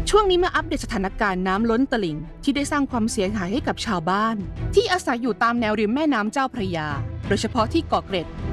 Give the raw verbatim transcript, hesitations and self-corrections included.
ช่วงนี้มาอัปเดตสถานการณ์น้ำล้นตลิ่งที่ได้สร้างความเสียหายให้กับชาวบ้านที่อาศัยอยู่ตามแนวริมแม่น้ำเจ้าพระยาโดยเฉพาะที่เกาะเกร็ด